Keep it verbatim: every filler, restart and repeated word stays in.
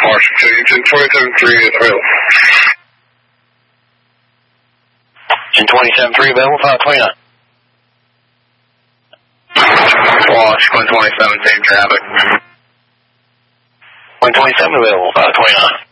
Washington. Engine twenty-seven three is available. Engine twenty-seven three available, five twenty-nine. Washington twenty-seven, same traffic. one twenty-seven available, five twenty-nine.